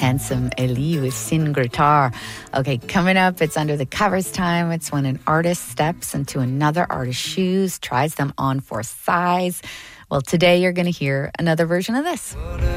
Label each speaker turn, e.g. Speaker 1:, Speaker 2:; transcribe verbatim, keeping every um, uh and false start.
Speaker 1: Handsome Ellie with Sin Guitar. Okay, coming up, it's Under the Covers time. It's when an artist steps into another artist's shoes, tries them on for size. Well, today you're going to hear another version of this.